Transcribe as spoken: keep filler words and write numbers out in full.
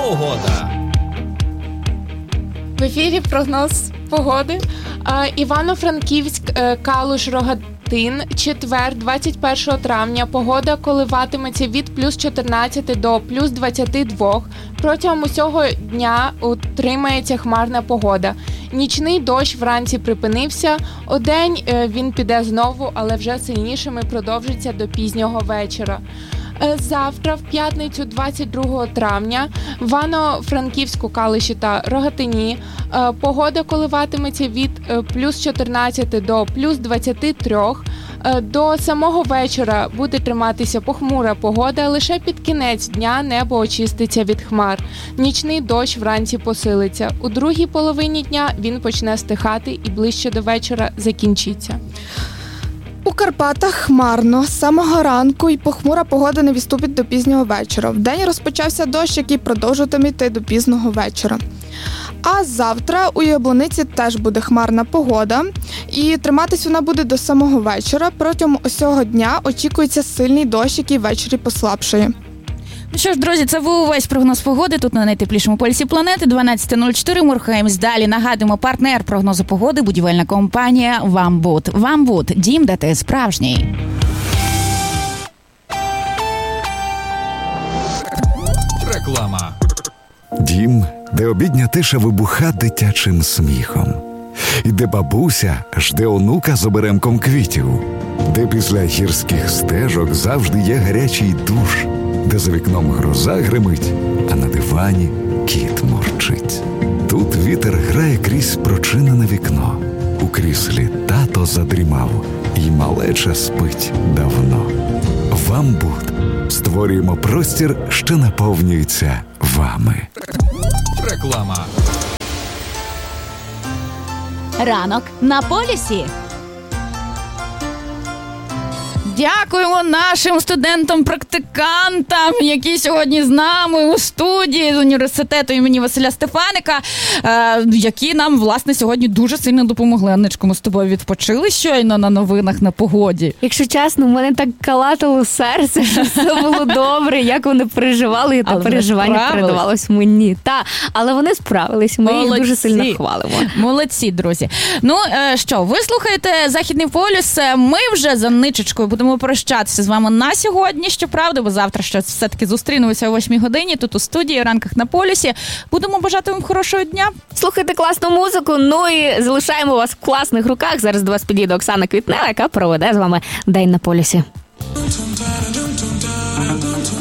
Погода. В ефірі прогноз погоди. Івано-Франківськ, Калуш, Рогатин. Четвер, двадцять першого травня. Погода коливатиметься від плюс чотирнадцяти до плюс двадцяти двох. Протягом усього дня утримається хмарна погода. Нічний дощ вранці припинився. Удень він піде знову, але вже сильнішими продовжиться до пізнього вечора. Завтра, в п'ятницю, двадцять другого травня, в Івано-Франківську, Калуші та Рогатині погода коливатиметься від плюс чотирнадцяти до плюс двадцяти трьох. До самого вечора буде триматися похмура погода, лише під кінець дня небо очиститься від хмар. Нічний дощ вранці посилиться. У другій половині дня він почне стихати і ближче до вечора закінчиться. У Карпатах хмарно. З самого ранку і похмура погода не відступить до пізнього вечора. Вдень розпочався дощ, який продовжуватиме йти до пізного вечора. А завтра у Яблуниці теж буде хмарна погода, і триматись вона буде до самого вечора. Протягом усього дня очікується сильний дощ, який ввечері послабшає. Ну що ж, друзі, це був увесь прогноз погоди тут на найтеплішому полюсі планети. дванадцята нуль чотири. Ми рухаємось далі. Нагадуємо, партнер прогнозу погоди – будівельна компанія «Вамбуд». «Вамбуд» – дім, де ти справжній. Реклама. Дім, де обідня тиша вибуха дитячим сміхом. І де бабуся жде онука з оберемком квітів. Де після гірських стежок завжди є гарячий душ. Де за вікном гроза гримить, а на дивані кіт мурчить. Тут вітер грає крізь прочинене вікно. У кріслі тато задрімав, і малеча спить давно. «Вамбуд» створюємо простір, що наповнюється вами. Реклама. Ранок на полюсі. Дякуємо нашим студентам-практикантам, які сьогодні з нами у студії з університету імені Василя Стефаника, е, які нам, власне, сьогодні дуже сильно допомогли. Анночко, ми з тобою відпочили щойно на новинах на погоді. Якщо чесно, в мене так калатало серце, що все було добре, як вони переживали, і те переживання передавалось мені. Та, але вони справились, ми Молодці. їх дуже сильно хвалимо. Молодці, друзі. Ну, е, що, ви слухаєте Західний полюс, ми вже за Ничечкою будемо прощатися з вами на сьогодні, щоправда, бо завтра ще все-таки зустрінемося о восьмій годині тут у студії у «Ранках на полюсі». Будемо бажати вам хорошого дня. Слухайте класну музику, ну і залишаємо вас в класних руках. Зараз до вас підійде Оксана Квітнева, яка проведе з вами День на полюсі.